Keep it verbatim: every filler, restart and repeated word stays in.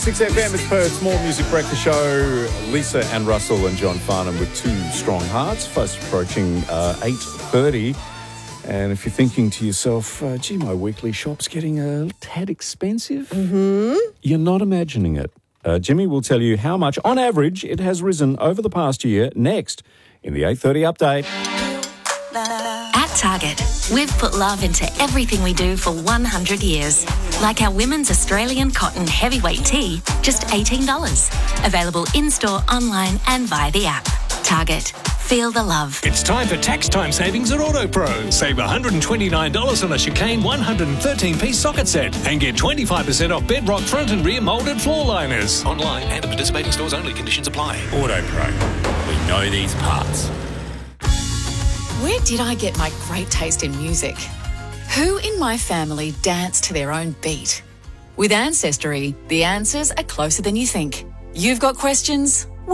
six F M, it's Perth's More Music Breakfast Show. Lisa and Russell and John Farnham with two strong hearts, fast approaching uh, eight thirty. And if you're thinking to yourself, uh, gee, my weekly shop's getting a tad expensive, Mm-hmm. you're not imagining it. Uh, Jimmy will tell you how much, on average, it has risen over the past year next in the eight thirty update. At Target, we've put love into everything we do for one hundred years. Like our women's Australian cotton heavyweight tee, just eighteen dollars. Available in-store, online and via the app. Target. Feel the love. It's time for tax time savings at AutoPro. Save one hundred twenty-nine dollars on a Chicane one hundred thirteen piece socket set and get twenty-five percent off Bedrock front and rear moulded floor liners. Online and at participating stores only. Conditions apply. AutoPro. We know these parts. Where did I get my great taste in music? Who in my family danced to their own beat? With Ancestry, the answers are closer than you think. You've got questions?